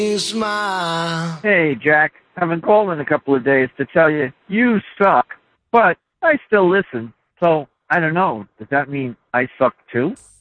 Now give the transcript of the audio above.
Smile. Hey, Jack. Haven't called in a couple of days to tell you you suck, but I still listen. So, I don't know. Does that mean I suck too?